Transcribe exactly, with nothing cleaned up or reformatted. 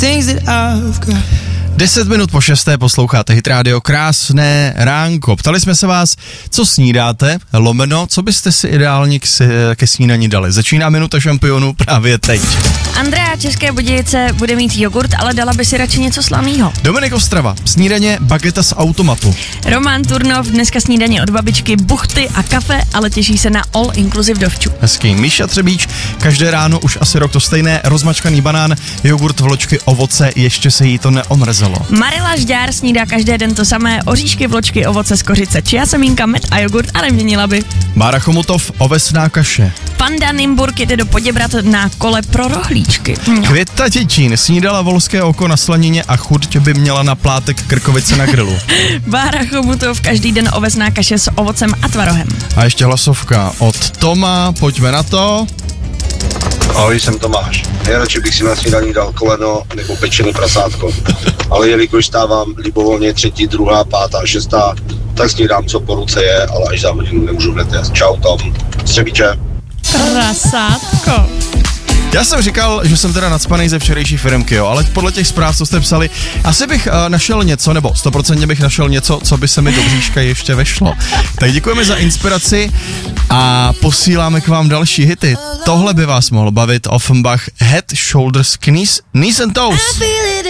things that I've got. Deset minut po šesté posloucháte Hit Radio, krásné ránko. Ptali jsme se vás, co snídáte, lomeno, co byste si ideálně k, ke snídani dali. Začíná minuta šampionů právě teď. Andrea České Budějice bude mít jogurt, ale dala by si radši něco slavného. Dominik Ostrava, snídaně bageta z automatu. Roman Turnov, dneska snídaně od babičky, buchty a kafe, ale těší se na all inclusive dovču. Hezký. Míša Třebíč, každé ráno už asi rok to stejné, rozmačkaný banán, jogurt, vločky, ovoce, ještě se jí to neomrzelo. Marila Žďár snídá každý den to samé, oříšky, vločky, ovoce z kořice, čia semínka, med a jogurt a neměnila by. Bára Chomutov, ovesná kaše. Panda Nymburk jde do Poděbrat na kole pro rohlíčky. No. Květa Těčín snídala volské oko na slanině a chuť by měla na plátek krkovice na grilu. Bára Chomutov, každý den ovesná kaše s ovocem a tvarohem. A ještě hlasovka od Toma, pojďme na to. Ahoj, jsem Tomáš. Nejradši bych si na snídaní dal koleno nebo pečené prasátko. Ale jelikož stávám libovolně třetí, druhá, pátá, šestá, tak snídám, co po ruce je, ale až za hodinu nemůžu hned jet. Čau, Tom. Střebíče. Prasátko. Já jsem říkal, že jsem teda nacpanej ze včerejší firmky, jo, ale podle těch zpráv, co jste psali, asi bych uh, našel něco, nebo sto procent bych našel něco, co by se mi do bříška ještě vešlo. Tak děkujeme za inspiraci a posíláme k vám další hity. Tohle by vás mohlo bavit. Offenbach, Head, Shoulders, Knees, Knees and Toes.